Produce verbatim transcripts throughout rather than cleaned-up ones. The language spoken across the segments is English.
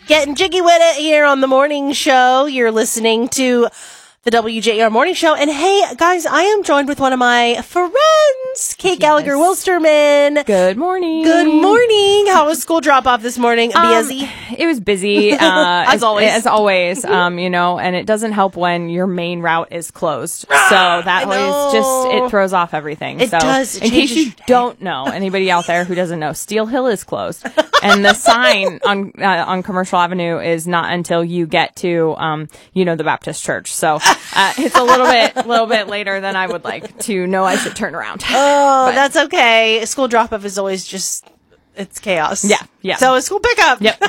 Getting jiggy with it here on the morning show. You're listening to the W J E R Morning Show. And hey, guys, I am joined with one of my friends, Kate yes. Gallagher Wilsterman. Good morning. Good morning. How was school drop off this morning? Um, busy? It was busy. Uh, as always. As always, um, you know, and it doesn't help when your main route is closed. So that was just, it throws off everything. It so does. It in case you changes- don't know, anybody out there who doesn't know, Steel Hill is closed. And the sign on uh, on Commercial Avenue is not until you get to, um, you know, the Baptist Church. So uh, it's a little bit, little bit later than I would like to know. I should turn around. Oh, But- that's okay. School drop off is always just, it's chaos. Yeah, yeah. So is school pickup. Yep.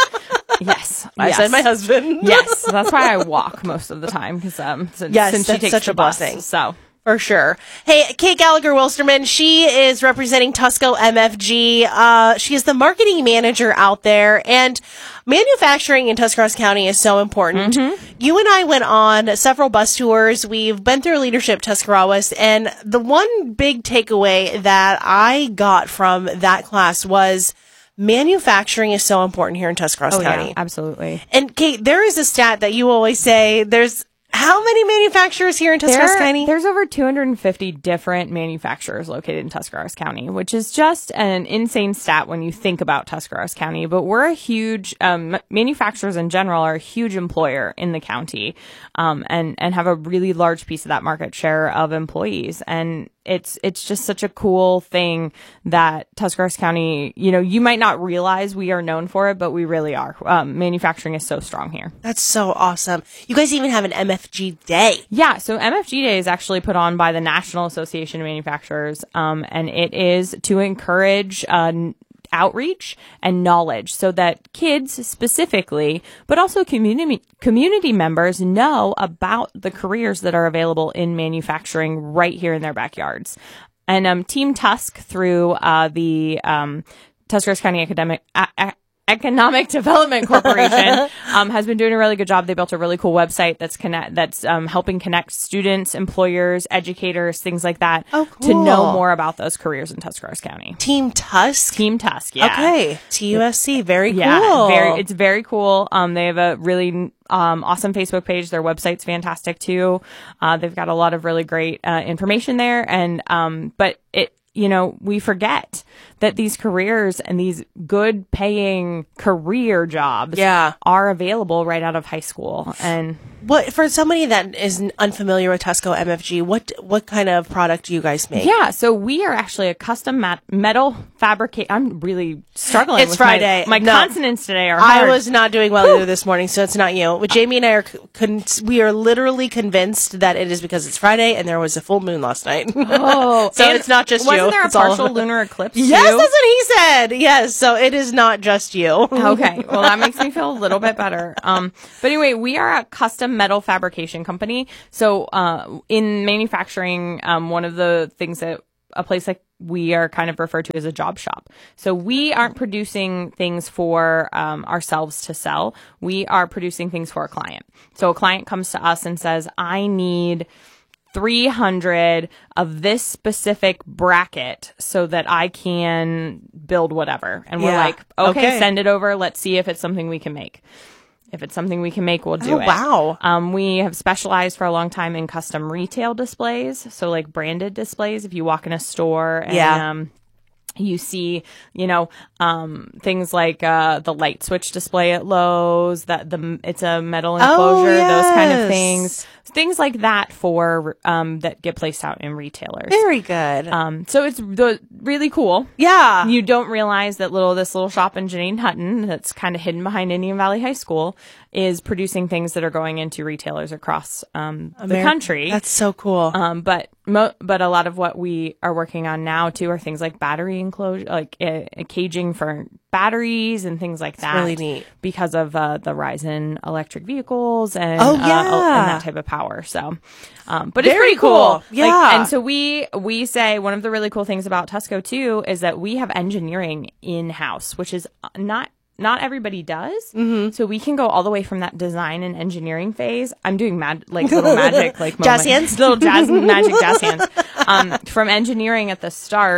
Yes. I yes. said my husband. Yes. That's why I walk most of the time because um, since, Yes, since she that's takes such the a bus, blessing. so. For sure. Hey, Kate Gallagher Wilsterman, she is representing Tusco M F G. Uh, she is the marketing manager out there, and manufacturing in Tuscarawas County is so important. Mm-hmm. You and I went on several bus tours. We've been through Leadership Tuscarawas, and the one big takeaway that I got from that class was manufacturing is so important here in Tuscarawas Oh, County. yeah, absolutely. And Kate, there is a stat that you always say, there's how many manufacturers here in Tuscarawas There, County? there's over two hundred fifty different manufacturers located in Tuscarawas County, which is just an insane stat when you think about Tuscarawas County. But we're a huge, um, manufacturers in general are a huge employer in the county, um, and, and have a really large piece of that market share of employees. And it's, it's just such a cool thing that Tuscarawas County, you know, you might not realize we are known for it, but we really are. Um, manufacturing is so strong here. That's so awesome. You guys even have an M F G day. Yeah, so M F G Day is actually put on by the National Association of Manufacturers, um, and it is to encourage uh, n- outreach and knowledge so that kids specifically, but also community community members know about the careers that are available in manufacturing right here in their backyards. And um, Team Tusk through uh, the um, Tuscarawas County Academic a- a- Economic Development Corporation um, has been doing a really good job. They built a really cool website that's connect that's um, helping connect students, employers, educators, things like that, oh, cool. to know more about those careers in Tuscarawas County. Team Tusk? Team Tusk, yeah. Okay. T U S C, very yeah, cool. Very, it's very cool. Um, they have a really um, awesome Facebook page. Their website's fantastic too. Uh, they've got a lot of really great uh, information there, and um, but it. You know, we forget that these careers and these good paying career jobs yeah. are available right out of high school. And what, for somebody that is unfamiliar with Tusco M F G, what what kind of product do you guys make? yeah, so we are actually a custom mat- metal fabricate. I'm really struggling It's with Friday. my, my No. consonants today are hard. I was not doing well either this morning, so it's not you. With Jamie and I are con- we are literally convinced that it is because it's Friday and there was a full moon last night. Oh, so and it's not just wasn't you. Wasn't there a It's all partial of- lunar eclipse Yes, too? that's what he said. Yes, so it is not just you. Okay, well that makes me feel a little bit better. Um, but anyway, we are a custom metal fabrication company. So uh, in manufacturing, um, one of the things that a place like we are kind of referred to as a job shop. So we aren't producing things for um, ourselves to sell. We are producing things for a client. So a client comes to us and says, I need three hundred of this specific bracket so that I can build whatever. And we're Yeah. like, okay, Okay. send it over. Let's see if it's something we can make. If it's something we can make, we'll do Oh, it. wow. Um, we have specialized for a long time in custom retail displays. So like branded displays, if you walk in a store and, Yeah. um, you see, you know, um, things like, uh, the light switch display at Lowe's, that the, it's a metal enclosure, yes. those kind of things, things like that for, um, that get placed out in retailers. Very good. Um, so it's the, really cool. yeah. You don't realize that little, this little shop in Janine Hutton that's kind of hidden behind Indian Valley High School is producing things that are going into retailers across, um, the Ameri- country. That's so cool. Um, but mo- but a lot of what we are working on now too are things like battery enclosure, like uh, caging for batteries and things like that. really neat. Because of uh, the rise in electric vehicles and Oh, uh, yeah. and that type of power. So, um, but it's Very pretty cool. cool. Like, Yeah. and so we we say one of the really cool things about Tusco too is that we have engineering in house, which is not. Not everybody does. Mm-hmm. So we can go all the way from that design and engineering phase. I'm doing mad, like little magic, like Jazz moment. hands? little jazz, magic jazz hands. Um, from engineering at the start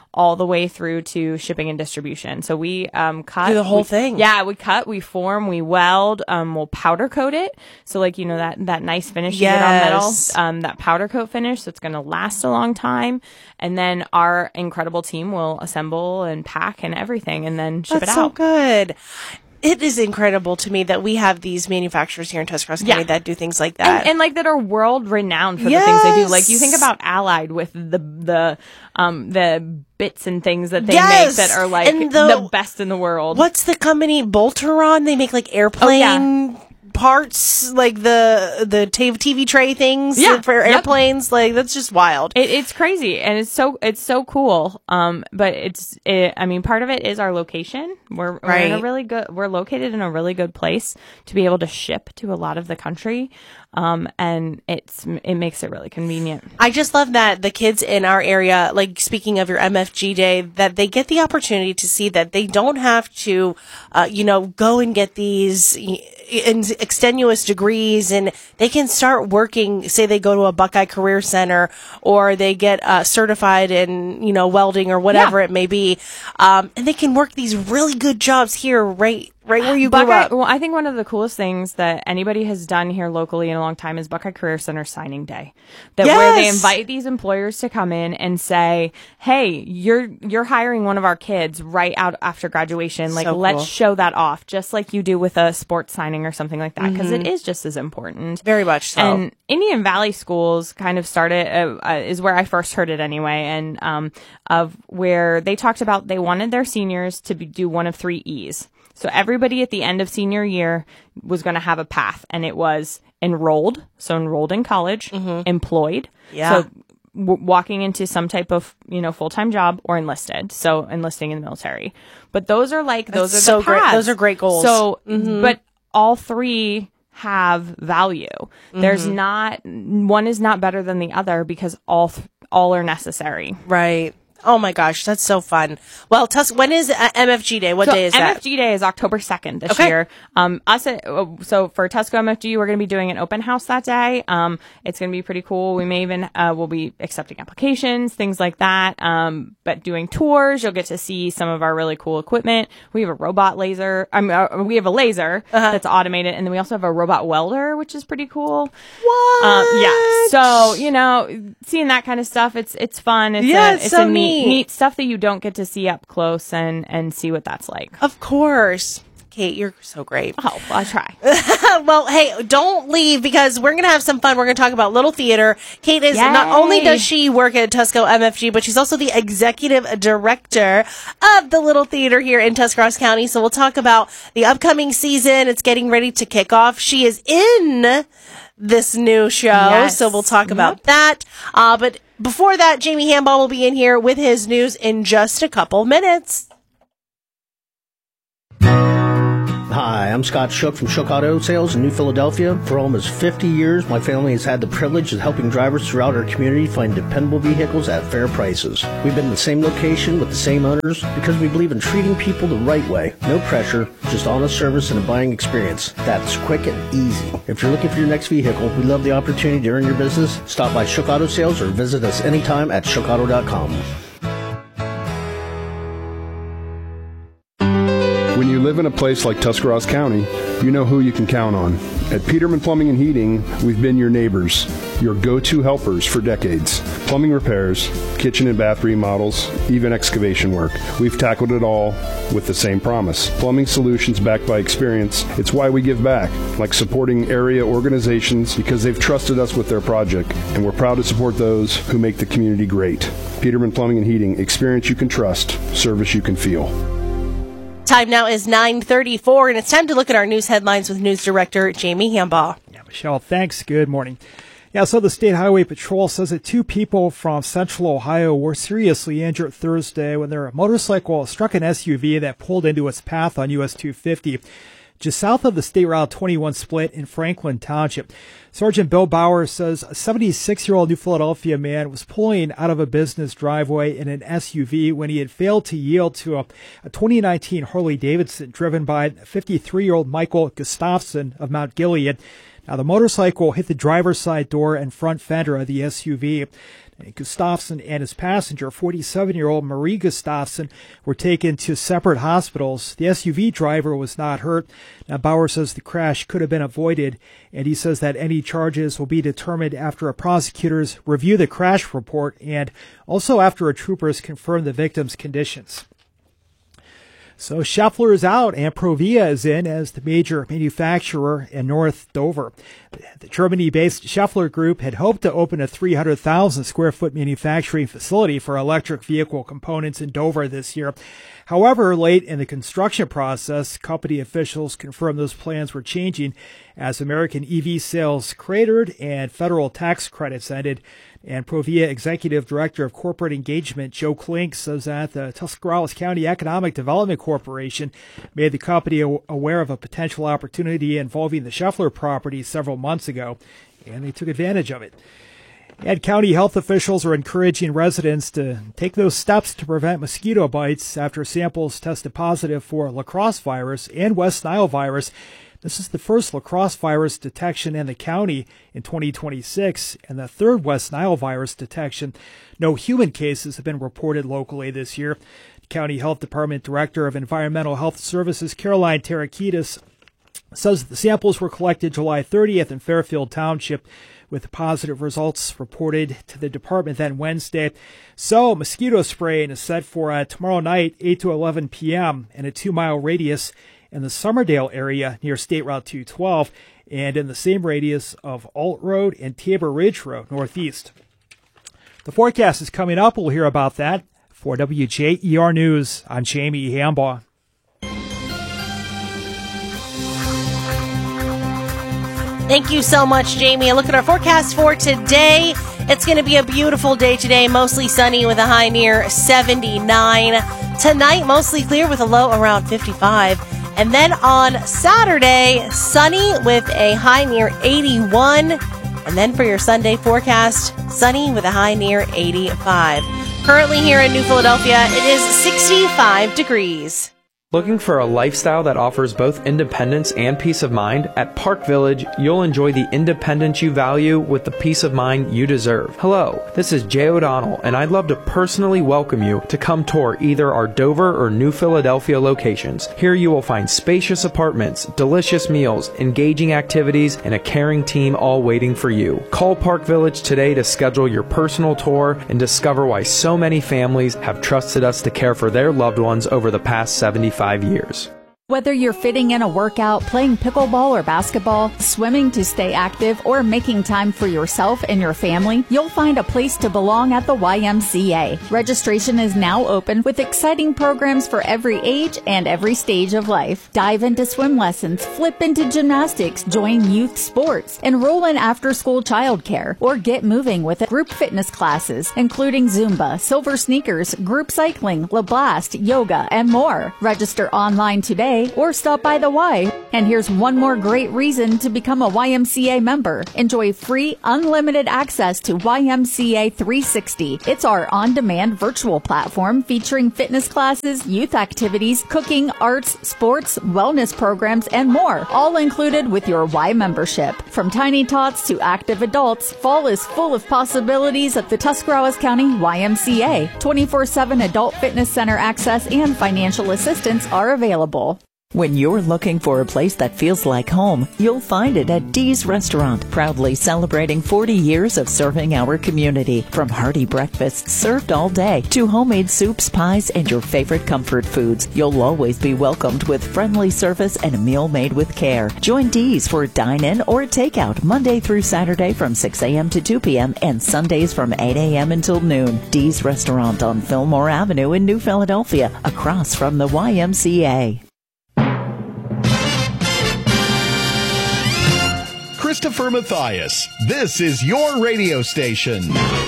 all the way through to shipping and distribution. So we um, cut Do the whole we, thing. Yeah, we cut, we form, we weld, um, we'll powder coat it. So like, you know, that, that nice finish you get on metal, Yes. um, that powder coat finish. So it's going to last a long time. And then our incredible team will assemble and pack and everything and then ship That's it so out. good. It is incredible to me that we have these manufacturers here in Tuscarawas County Yeah. that do things like that. And, and like that are world renowned for Yes. the things they do. Like you think about Allied with the the um the bits and things that they Yes. make that are like And the, the- best in the world. What's the company? Bolteron? They make like airplane Oh, yeah. parts, like the the ta- T V tray things Yeah. for Yep. airplanes. Like that's just wild. It, it's crazy and it's so it's so cool. Um, but it's it, I mean, part of it is our location. We're, we're in a Right. really good. We're located in a really good place to be able to ship to a lot of the country. Um, and it's it makes it really convenient. I just love that the kids in our area, like speaking of your M F G day, that they get the opportunity to see that they don't have to, uh, you know, go and get these in extenuous degrees, and they can start working. Say they go to a Buckeye Career Center, or they get uh, certified in, you know, welding or whatever Yeah. it may be, um, and they can work these really good jobs here, right, right where you grew Buckeye, up. well, I think one of the coolest things that anybody has done here locally in a long time is Buckeye Career Center signing day. That where they Yes. invite these employers to come in and say, "Hey, you're you're hiring one of our kids right out after graduation. Like, So let's cool. show that off, just like you do with a sports signing or something like that, because is just as important." Very much so. And Indian Valley Schools kind of started uh, uh, is where I first heard it anyway, and um, of where they talked about they wanted their seniors to be, do one of three E's. So everybody at the end of senior year was going to have a path, and it was enrolled, so enrolled in college, employed, Yeah. so w- walking into some type of, you know, full-time job, or enlisted, so enlisting in the military. But those are like those That's are the so great. paths. Those are great goals. So, but all three have value. There's not one is not better than the other because all th- all are necessary. Right. Oh my gosh, that's so fun. Well, Tus- when is uh, M F G Day? What So day is M that? F G Day is October second this Okay. year. Um, us at, uh, so for Tusco M F G, we're going to be doing an open house that day. Um, it's going to be pretty cool. We may even, uh, we'll be accepting applications, things like that. Um, but doing tours, you'll get to see some of our really cool equipment. We have a robot laser. I mean, uh, we have a laser Uh-huh. that's automated, and then we also have a robot welder, which is pretty cool. What? Um, yeah. So, you know, seeing that kind of stuff, it's, it's fun. It's Yeah, a, it's it's so a neat, neat. neat stuff that you don't get to see up close and, and see what that's like. Of course. Kate, you're so great. Oh, well, I try. Well, hey, don't leave because we're going to have some fun. We're going to talk about Little Theater. Kate is not Yay. only does she work at Tusco M F G, but she's also the executive director of the Little Theater here in Tuscarawas County. So we'll talk about the upcoming season. It's getting ready to kick off. She is in this new show. Yes. So we'll talk about that. Uh, but before that, Jamie Hamball will be in here with his news in just a couple minutes. Hi, I'm Scott Shook from Shook Auto Sales in New Philadelphia. For almost fifty years, my family has had the privilege of helping drivers throughout our community find dependable vehicles at fair prices. We've been in the same location with the same owners because we believe in treating people the right way. No pressure, just honest service and a buying experience that's quick and easy. If you're looking for your next vehicle, we love the opportunity to earn your business. Stop by Shook Auto Sales or visit us anytime at shook auto dot com. When you live in a place like Tuscarawas County, you know who you can count on. At Peterman Plumbing and Heating, we've been your neighbors, your go-to helpers for decades. Plumbing repairs, kitchen and bath remodels, even excavation work. We've tackled it all with the same promise. Plumbing solutions backed by experience. It's why we give back, like supporting area organizations because they've trusted us with their project, and we're proud to support those who make the community great. Peterman Plumbing and Heating, experience you can trust, service you can feel. Time now is nine thirty-four, and it's time to look at our news headlines with News Director Jamie Hamball. Yeah, Michelle, thanks. Good morning. Yeah, so the State Highway Patrol says that two people from Central Ohio were seriously injured Thursday when their motorcycle struck an S U V that pulled into its path on U S two fifty. Just south of the State Route twenty-one split in Franklin Township. Sergeant Bill Bauer says a seventy-six-year-old New Philadelphia man was pulling out of a business driveway in an S U V when he had failed to yield to a, a twenty nineteen Harley Davidson driven by fifty-three-year-old Michael Gustafson of Mount Gilead. Now, the motorcycle hit the driver's side door and front fender of the S U V. Gustafson and his passenger, forty-seven-year-old Marie Gustafson, were taken to separate hospitals. The S U V driver was not hurt. Now, Bauer says the crash could have been avoided, and he says that any charges will be determined after a prosecutors review the crash report and also after a troopers confirm the victim's conditions. So Schaeffler is out and Provia is in as the major manufacturer in North Dover. The Germany-based Schaeffler Group had hoped to open a three hundred thousand square foot manufacturing facility for electric vehicle components in Dover this year. However, late in the construction process, company officials confirmed those plans were changing as American E V sales cratered and federal tax credits ended. And Provia Executive Director of Corporate Engagement, Joe Klink, says that the Tuscarawas County Economic Development Corporation made the company aware of a potential opportunity involving the Schaeffler property several months ago, and they took advantage of it. And county health officials are encouraging residents to take those steps to prevent mosquito bites after samples tested positive for La Crosse virus and West Nile virus. This is the first La Crosse virus detection in the county in twenty twenty-six and the third West Nile virus detection. No human cases have been reported locally this year. County Health Department Director of Environmental Health Services, Caroline Tarakitis, says the samples were collected July thirtieth in Fairfield Township, with positive results reported to the department then Wednesday. So mosquito spraying is set for uh, tomorrow night, eight to eleven p.m. in a two-mile radius in the Summerdale area near State Route two twelve, and in the same radius of Alt Road and Tabor Ridge Road northeast. The forecast is coming up. We'll hear about that. For W J E R News, I'm Jamie Hambaugh. Thank you so much, Jamie. A look at our forecast for today. It's going to be a beautiful day today, mostly sunny with a high near seventy-nine. Tonight, mostly clear with a low around fifty-five. And then on Saturday, sunny with a high near eighty-one. And then for your Sunday forecast, sunny with a high near eighty-five. Currently here in New Philadelphia, it is sixty-five degrees. Looking for a lifestyle that offers both independence and peace of mind? At Park Village, you'll enjoy the independence you value with the peace of mind you deserve. Hello, this is Jay O'Donnell, and I'd love to personally welcome you to come tour either our Dover or New Philadelphia locations. Here you will find spacious apartments, delicious meals, engaging activities, and a caring team all waiting for you. Call Park Village today to schedule your personal tour and discover why so many families have trusted us to care for their loved ones over the past seventy-five years. Whether you're fitting in a workout, playing pickleball or basketball, swimming to stay active, or making time for yourself and your family, you'll find a place to belong at the Y M C A. Registration is now open with exciting programs for every age and every stage of life. Dive into swim lessons, flip into gymnastics, join youth sports, enroll in after-school childcare, or get moving with group fitness classes, including Zumba, Silver Sneakers, group cycling, LaBlast, yoga, and more. Register online today or stop by the Y. And here's one more great reason to become a Y M C A member. Enjoy free, unlimited access to Y M C A three sixty. It's our on-demand virtual platform featuring fitness classes, youth activities, cooking, arts, sports, wellness programs, and more, all included with your Y membership. From tiny tots to active adults, fall is full of possibilities at the Tuscarawas County Y M C A. twenty-four seven Adult Fitness Center access and financial assistance are available. When you're looking for a place that feels like home, you'll find it at Dee's Restaurant, proudly celebrating forty years of serving our community. From hearty breakfasts served all day to homemade soups, pies, and your favorite comfort foods, you'll always be welcomed with friendly service and a meal made with care. Join Dee's for dine-in or takeout Monday through Saturday from six a.m. to two p.m. and Sundays from eight a.m. until noon. Dee's Restaurant on Fillmore Avenue in New Philadelphia, across from the Y M C A. Christopher Mathias. This is your radio station.